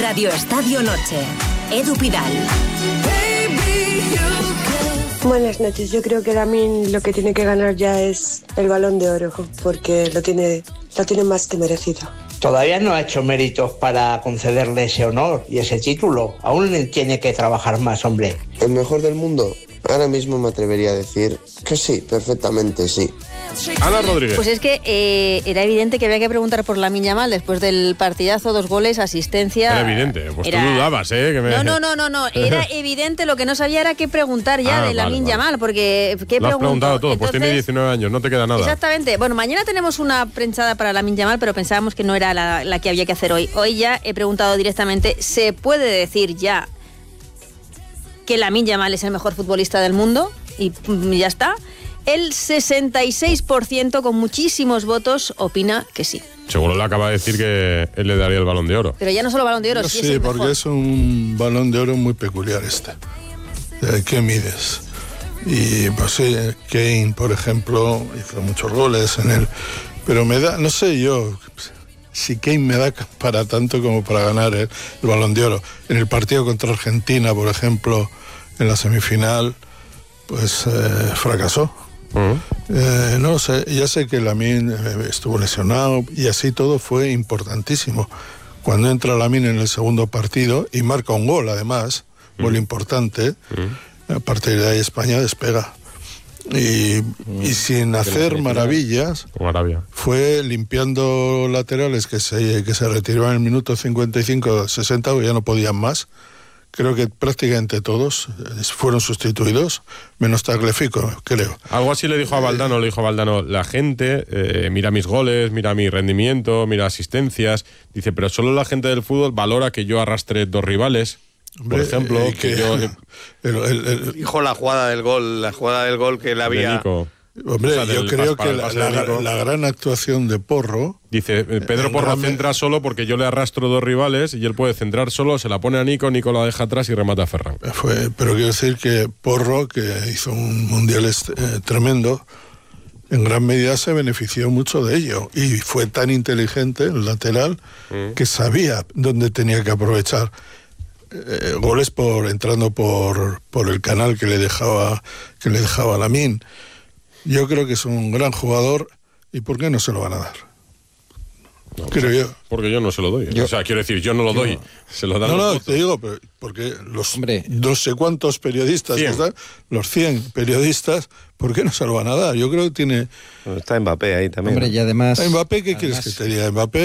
Radio Estadio Noche. Edu Pidal. Buenas noches. Yo creo que Lamine lo que tiene que ganar ya es el Balón de Oro, porque lo tiene más que merecido. Todavía no ha hecho méritos para concederle ese honor y ese título. Aún tiene que trabajar más, hombre. ¿El mejor del mundo? Ahora mismo me atrevería a decir que sí, perfectamente sí. Ana Rodríguez. Pues es que era evidente que había que preguntar por Lamine Yamal después del partidazo, 2 goles, asistencia. Era evidente, pues tú dudabas, ¿eh? Que me... No, era evidente, lo que no sabía era qué preguntar ya de Lamine Yamal, porque ¿qué lo has preguntado todo. Entonces, pues tiene 19 años, no te queda nada. Exactamente. Bueno, mañana tenemos una prensa para Lamine Yamal, pero pensábamos que no era la que había que hacer hoy. Hoy ya he preguntado directamente, ¿se puede decir ya que Lamine Yamal es el mejor futbolista del mundo? Y ya está. El 66%, con muchísimos votos, opina que sí. Seguro le acaba de decir que él le daría el Balón de Oro. Pero ya no solo Balón de Oro, sí es el mejor. Porque es un Balón de Oro muy peculiar ¿Qué mides? Y pues sí, Kane, por ejemplo, hizo muchos goles en él. Pero me da, no sé yo, si Kane me da para tanto como para ganar el Balón de Oro. En el partido contra Argentina, por ejemplo, en la semifinal, pues fracasó. No sé, ya sé que Lamine estuvo lesionado y así todo fue importantísimo. Cuando entra Lamine en el segundo partido y marca un gol, además, gol importante, a partir de ahí España despega. Y sin hacer maravillas, fue limpiando laterales que se retiraban en el minuto 55-60, ya no podían más. Creo que prácticamente todos fueron sustituidos, menos Tagliafico, creo. Algo así le dijo a Valdano, la gente mira mis goles, mira mi rendimiento, mira asistencias, dice, pero solo la gente del fútbol valora que yo arrastre 2 rivales, por ejemplo, que yo... Dijo la jugada del gol que le había... Hombre, yo creo que la gran actuación de Porro... Dice, Pedro Porro centra solo porque yo le arrastro 2 rivales y él puede centrar solo, se la pone a Nico la deja atrás y remata a Ferran. Pero quiero decir que Porro, que hizo un mundial tremendo, en gran medida se benefició mucho de ello. Y fue tan inteligente, el lateral, que sabía dónde tenía que aprovechar. Goles entrando por el canal que le dejaba Lamine. Yo creo que es un gran jugador. ¿Y por qué no se lo van a dar? No, creo yo. Porque yo no se lo doy. O sea, quiero decir, yo no lo doy. Se lo dan te digo, porque los no sé cuántos periodistas, los 100 periodistas, ¿por qué no se lo van a dar? Yo creo que tiene... Está Mbappé ahí también. Hombre, y además... ¿Mbappé qué quieres que te diga? Mbappé